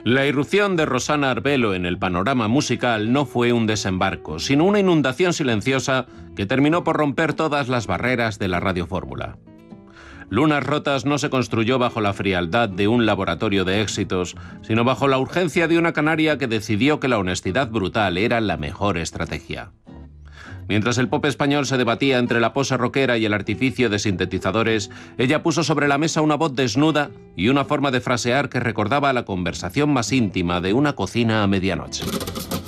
La irrupción de Rosana Arbelo en el panorama musical no fue un desembarco, sino una inundación silenciosa que terminó por romper todas las barreras de la radiofórmula. Lunas Rotas no se construyó bajo la frialdad de un laboratorio de éxitos, sino bajo la urgencia de una canaria que decidió que la honestidad brutal era la mejor estrategia. Mientras el pop español se debatía entre la pose rockera y el artificio de sintetizadores, ella puso sobre la mesa una voz desnuda y una forma de frasear que recordaba la conversación más íntima de una cocina a medianoche.